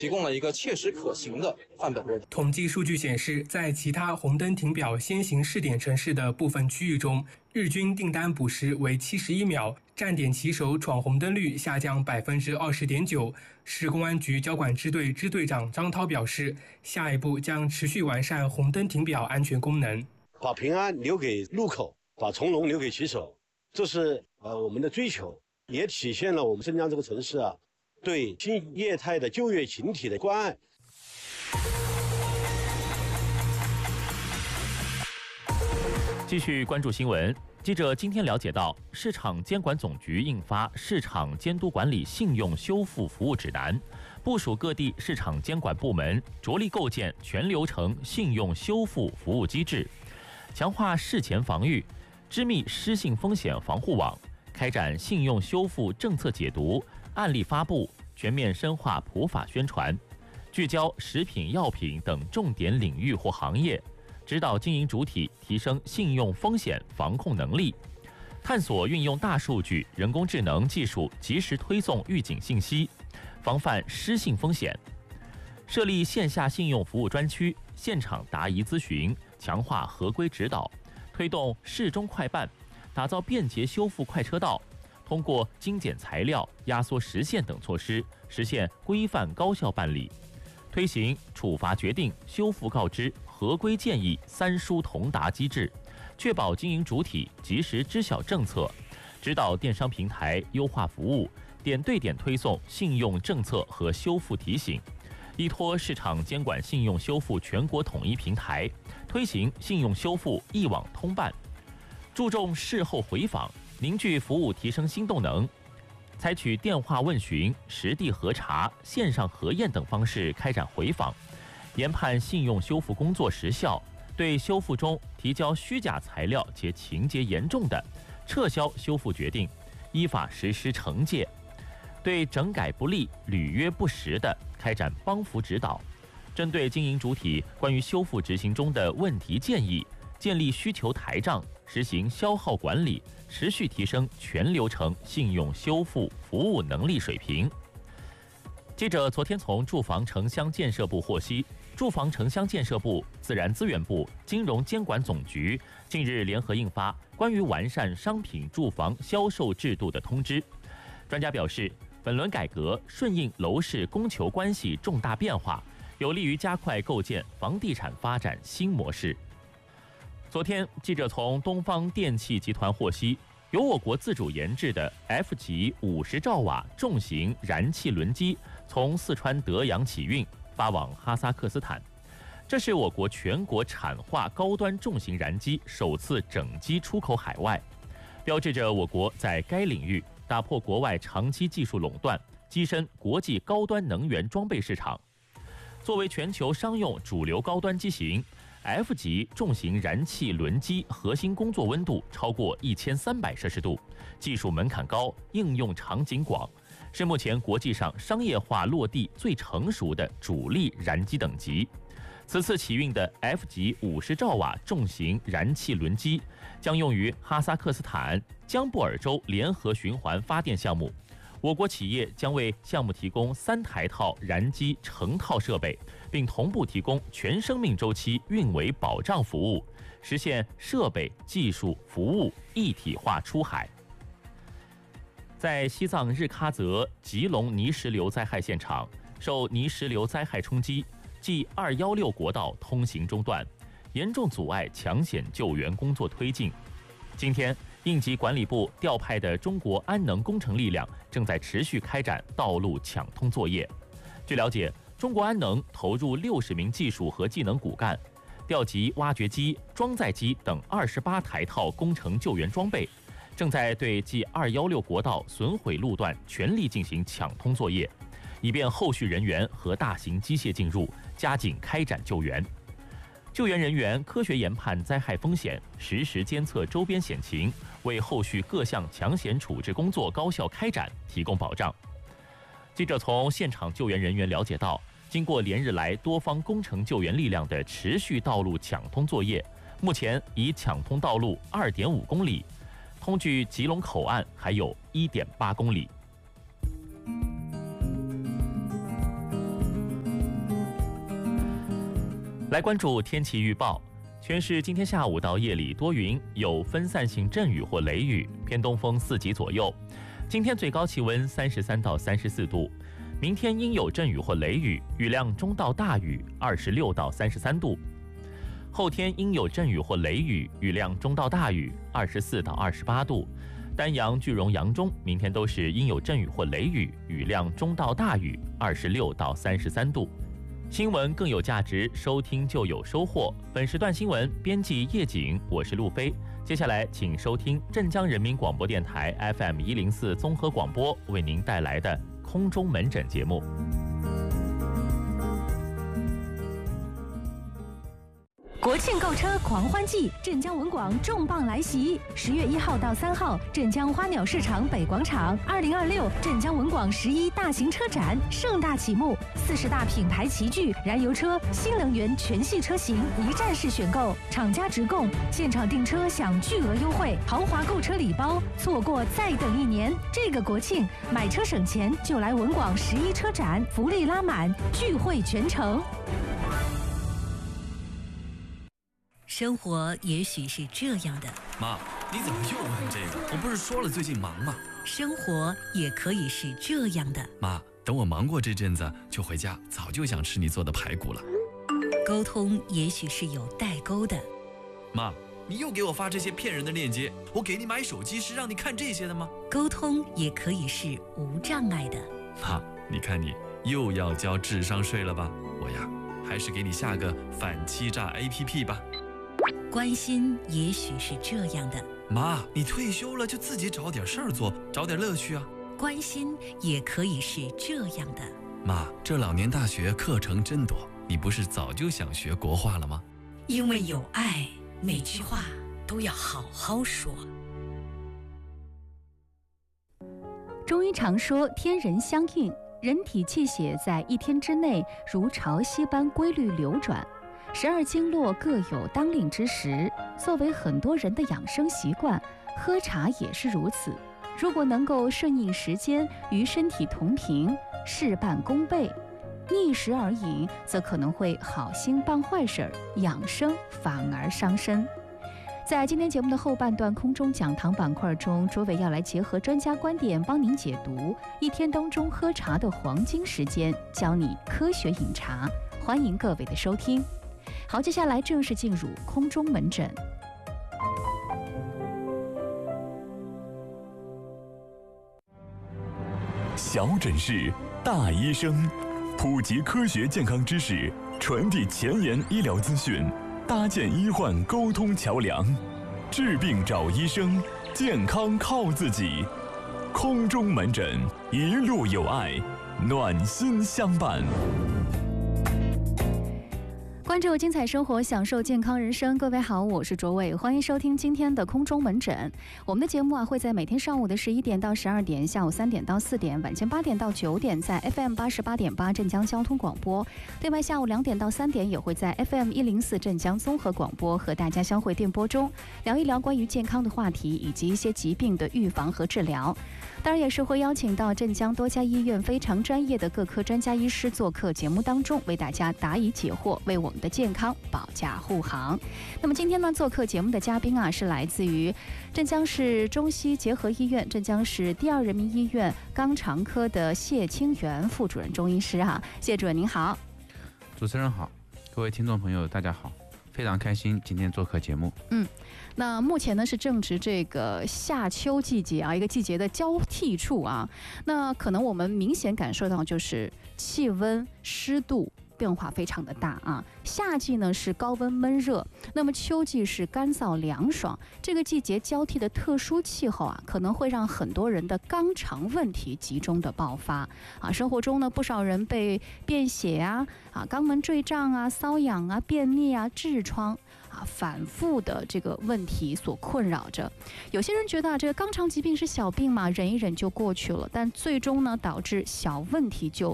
提供了一个切实可行的范本。 统计数据显示，在其他红灯停表先行试点城市的部分区域中，日均订单补时为71秒，站点骑手闯红灯率下降20.9%。市公安局交管支队支队长张涛表示，下一步将持续完善红灯停表安全功能， 把平安留给路口，把从容留给骑手，这是我们的追求，也体现了我们镇江这个城市对新业态的就业群体的关爱。 继续关注新闻，记者今天了解到，市场监管总局印发《市场监督管理信用修复服务指南》，部署各地市场监管部门着力构建全流程信用修复服务机制，强化事前防御，织密失信风险防护网，开展信用修复政策解读、案例发布，全面深化普法宣传，聚焦食品药品等重点领域或行业，指导经营主体提升信用风险防控能力，探索运用大数据、人工智能技术及时推送预警信息，防范失信风险。设立线下信用服务专区，现场答疑咨询，强化合规指导，推动事中快办，打造便捷修复快车道，通过精简材料、压缩时限等措施，实现规范高效办理。推行处罚决定、修复告知、合规建议三书同达机制，确保经营主体及时知晓政策，指导电商平台优化服务，点对点推送信用政策和修复提醒，依托市场监管信用修复全国统一平台，推行信用修复一网通办，注重事后回访，凝聚服务提升新动能，采取电话问询、实地核查、线上核验等方式开展回访，研判信用修复工作时效，对修复中提交虚假材料且情节严重的，撤销修复决定，依法实施惩戒；对整改不力、履约不实的，开展帮扶指导。针对经营主体关于修复执行中的问题建议，建立需求台账，实行消耗管理，持续提升全流程信用修复服务能力水平。记者昨天从住房城乡建设部获悉，住房城乡建设部、自然资源部、金融监管总局近日联合印发关于完善商品住房销售制度的通知。专家表示，本轮改革顺应楼市供求关系重大变化，有利于加快构建房地产发展新模式。昨天，记者从东方电气集团获悉，由我国自主研制的 F 级50兆瓦重型燃气轮机从四川德阳起运，发往哈萨克斯坦。这是我国全国产化高端重型燃机首次整机出口海外，标志着我国在该领域打破国外长期技术垄断，跻身国际高端能源装备市场。作为全球商用主流高端机型，F 级重型燃气轮机核心工作温度超过1300摄氏度，技术门槛高，应用场景广，是目前国际上商业化落地最成熟的主力燃机等级。此次起运的 F 级50兆瓦重型燃气轮机将用于哈萨克斯坦江布尔州联合循环发电项目。我国企业将为项目提供3台套燃机成套设备，并同步提供全生命周期运维保障服务，实现设备、技术、服务一体化出海。在西藏日喀则吉隆泥石流灾害现场，受泥石流灾害冲击，G216国道通行中断，严重阻碍抢险救援工作推进。今天，应急管理部调派的中国安能工程力量正在持续开展道路抢通作业。据了解，中国安能投入60名技术和技能骨干，调集挖掘机、装载机等28台套工程救援装备，正在对G216国道损毁路段全力进行抢通作业，以便后续人员和大型机械进入，加紧开展救援。救援人员科学研判灾害风险，实时监测周边险情，为后续各项抢险处置工作高效开展提供保障。记者从现场救援人员了解到，经过连日来多方工程救援力量的持续道路抢通作业，目前已抢通道路2.5公里，通距吉隆口岸还有1.8公里。 来关注天气预报。全市今天下午到夜里多云，有分散性阵雨或雷雨，偏东风4级左右。今天最高气温33到34度，明天阴有阵雨或雷雨，雨量中到大雨，26到33度。后天阴有阵雨或雷雨，雨量中到大雨，24到28度。丹阳、句容、扬中明天都是阴有阵雨或雷雨，雨量中到大雨，26到33度。新闻更有价值，收听就有收获。本时段新闻编辑叶景，我是路飞。接下来请收听镇江人民广播电台 FM104综合广播为您带来的空中门诊节目。 国庆购车狂欢季，镇江文广重磅来袭！10月1号到3号，镇江花鸟市场北广场2026镇江文广11大型车展盛大启幕，40大品牌齐聚，燃油车、新能源全系车型一站式选购，厂家直供，现场订车享巨额优惠，豪华购车礼包，错过再等1年。这个国庆买车省钱就来文广11车展，福利拉满，聚会全城。 生活也许是这样的， 妈，你怎么又问这个？我不是说了最近忙吗？ 生活也可以是这样的， 妈，等我忙过这阵子就回家，早就想吃你做的排骨了。 沟通也许是有代沟的， 妈，你又给我发这些骗人的链接，我给你买手机是让你看这些的吗？ 沟通也可以是无障碍的。 妈，你看你又要交智商税了吧？我呀，还是给你下个反欺诈 APP 吧。 关心也许是这样的， 妈，你退休了就自己找点事儿做，找点乐趣啊。 关心也可以是这样的， 妈，这老年大学课程真多，你不是早就想学国画了吗？ 因为有爱，每句话都要好好说。 中医常说天人相应，人体气血在1天之内如潮汐般规律流转，12经络各有当令之时。作为很多人的养生习惯，喝茶也是如此。如果能够顺应时间，与身体同频，事半功倍；逆时而饮，则可能会好心办坏事儿，养生反而伤身。在今天节目的后半段空中讲堂板块中，卓伟要来结合专家观点帮您解读1天当中喝茶的黄金时间，教你科学饮茶。欢迎各位的收听。好，接下来正式进入空中门诊。 小诊室，大医生，普及科学健康知识，传递前沿医疗资讯，搭建医患沟通桥梁。治病找医生，健康靠自己。空中门诊，一路有爱，暖心相伴。 关注精彩生活，享受健康人生。各位好，我是卓伟，欢迎收听今天的空中门诊。我们的节目会在每天上午的11点到12点，下午3点到4点，晚间8点到9点，在 FM88.8镇江交通广播。另外，下午2点到3点也会在 FM104镇江综合广播和大家相会电波中，聊一聊关于健康的话题以及一些疾病的预防和治疗。当然也是会邀请到镇江多家医院非常专业的各科专家医师做客节目当中，为大家答疑解惑，为我们的健康保驾护航。那么今天呢，做客节目的嘉宾是来自于镇江市中西结合医院、镇江市第2人民医院肛肠科的谢清源副主任中医师谢主任您好。 主持人好，各位听众朋友大家好，非常开心今天做客节目。 那目前呢是正值这个夏秋季节一个季节的交替处那可能我们明显感受到就是气温、湿度变化非常的大夏季呢是高温闷热，那么秋季是干燥凉爽。这个季节交替的特殊气候可能会让很多人的肛肠问题集中的爆发生活中呢，不少人被便血肛门坠胀瘙痒便秘痔疮反复的这个问题所困扰着。有些人觉得这个肛肠疾病是小病嘛，忍一忍就过去了，但最终呢导致小问题就